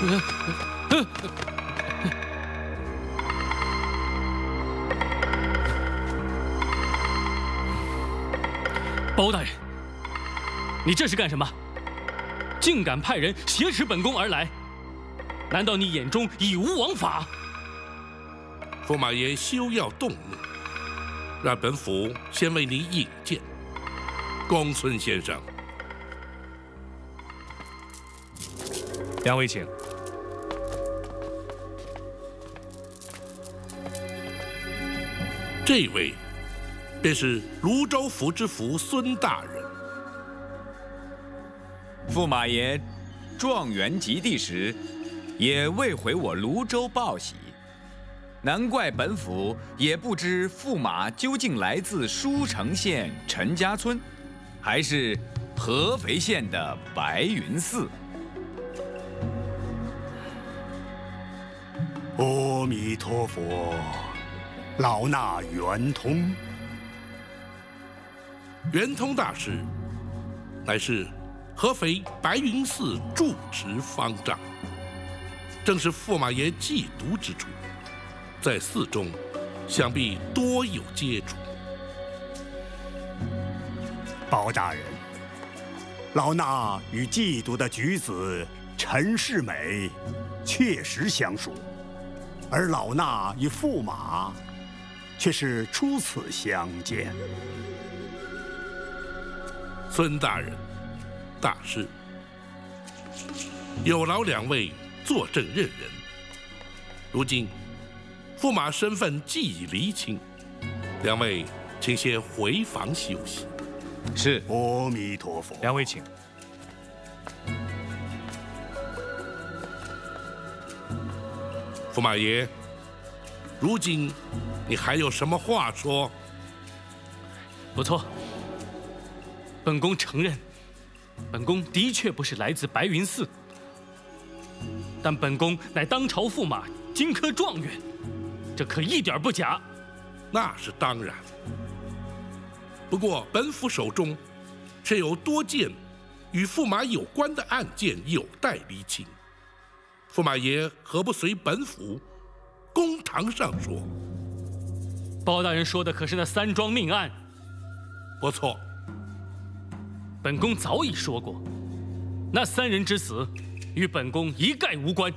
包大人，你这是干什么？竟敢派人挟持本宫而来？难道你眼中已无王法？ 驸马爷休要动怒，让本府先为你引荐。公孙先生， 两位请。 这位便是泸州府知府孙大人。 驸马爷状元及第时，也未回我泸州报喜，难怪本府也不知驸马究竟来自舒城县陈家村，还是合肥县的白云寺。 阿弥陀佛，老衲圆通。 圆通大师乃是合肥白云寺住持方丈，正是驸马爷忌毒之处，在寺中想必多有接触。 包大人，老衲与忌毒的举子陈世美确实相熟，而老衲与驸马却是初次相见。 孙大人，大师，有劳两位坐镇任人。如今驸马身份既已厘清，两位请先回房休息。 是。 阿弥陀佛。 两位请。 驸马爷，如今你还有什么话说？ 不错，本宫承认，本宫的确不是来自白云寺，但本宫乃当朝驸马，金科状元，这可一点不假。 那是当然。不过本府手中却有多件与驸马有关的案件有待厘清。驸马爷何不随本府公堂上说？ 包大人说的可是那3桩命案？ 不错。 本宫早已说过，那3人之死与本宫一概无关。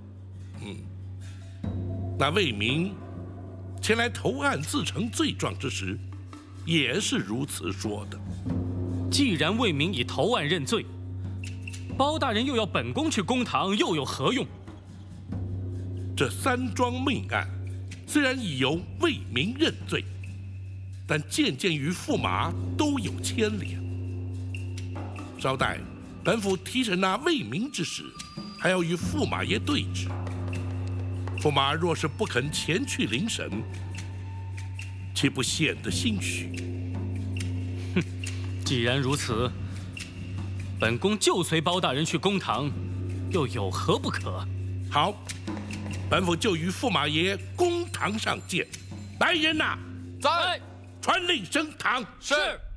那魏明前来投案自成罪状之时，也是如此说的。 既然魏明已投案认罪，包大人又要本宫去公堂，又有何用？ 这3桩命案虽然已由魏明认罪，但件件与驸马都有牵连。稍待本府提审那魏明之时，还要与驸马爷对质。驸马若是不肯前去领审，岂不显得心虚？ 既然如此，本宫就随包大人去公堂，又有何不可？ 好，本府就与驸马爷公堂上见。来人呐， 在， 传令升堂。 是。